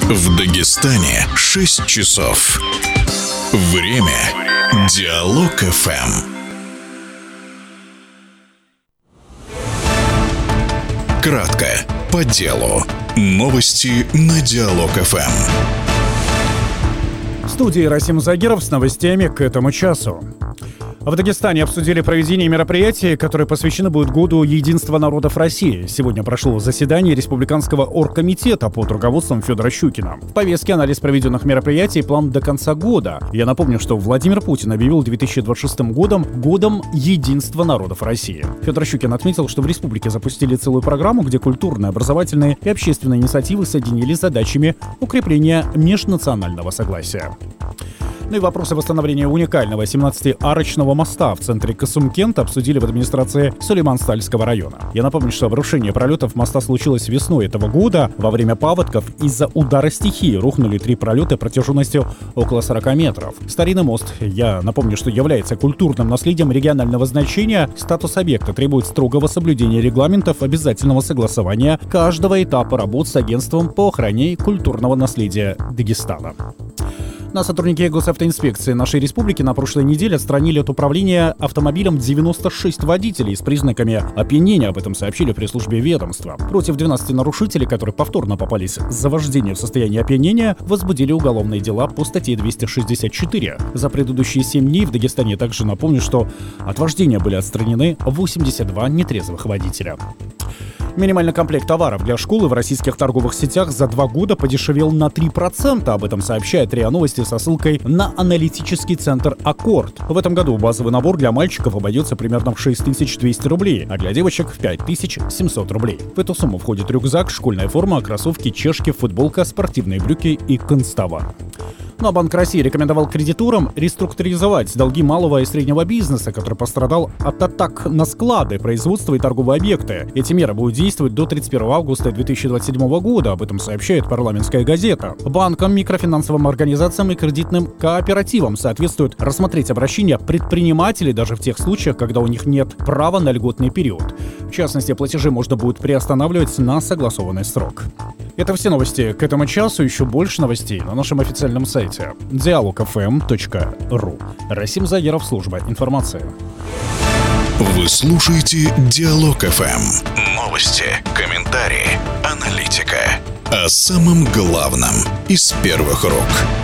В Дагестане 6 часов. Время Диалог ФМ. Кратко, по делу. Новости на Диалог ФМ. В студии Расим Загиров с новостями к этому часу. В Дагестане обсудили проведение мероприятий, которые посвящены будут Году Единства народов России. Сегодня прошло заседание Республиканского оргкомитета под руководством Федора Щукина. В повестке анализ проведенных мероприятий и план до конца года. Я напомню, что Владимир Путин объявил 2026 годом Годом Единства народов России. Федор Щукин отметил, что в республике запустили целую программу, где культурные, образовательные и общественные инициативы соединились с задачами укрепления межнационального согласия. Ну и вопросы восстановления уникального 17-арочного моста в центре Касымкента обсудили в администрации Сулейман-Стальского района. Я напомню, что обрушение пролетов моста случилось весной этого года. Во время паводков из-за удара стихии рухнули 3 пролета протяженностью около 40 метров. Старинный мост, я напомню, что является культурным наследием регионального значения. Статус объекта требует строгого соблюдения регламентов, обязательного согласования каждого этапа работ с агентством по охране культурного наследия Дагестана. Сотрудники госавтоинспекции нашей республики на прошлой неделе отстранили от управления автомобилем 96 водителей с признаками опьянения. Об этом сообщили в пресс-службе ведомства. Против 12 нарушителей, которые повторно попались за вождение в состоянии опьянения, возбудили уголовные дела по статье 264. За предыдущие 7 дней в Дагестане также напомню, что от вождения были отстранены 82 нетрезвых водителя. Минимальный комплект товаров для школы в российских торговых сетях за 2 года подешевел на 3%. Об этом сообщает РИА Новости со ссылкой на аналитический центр «Аккорд». В этом году базовый набор для мальчиков обойдется примерно в 6200 рублей, а для девочек в 5700 рублей. В эту сумму входит рюкзак, школьная форма, кроссовки, чешки, футболка, спортивные брюки и канцтовар. Ну а Банк России рекомендовал кредиторам реструктуризовать долги малого и среднего бизнеса, который пострадал от атак на склады, производство и торговые объекты. Эти меры будут действовать до 31 августа 2027 года, об этом сообщает «Парламентская газета». Банкам, микрофинансовым организациям и кредитным кооперативам соответствует рассмотреть обращения предпринимателей даже в тех случаях, когда у них нет права на льготный период. В частности, платежи можно будет приостанавливать на согласованный срок. Это все новости к этому часу. Еще больше новостей на нашем официальном сайте dialogfm.ru. Расим Загиров, служба информации. Вы слушаете Диалог ФМ. Новости, комментарии, аналитика. О самом главном из первых рук.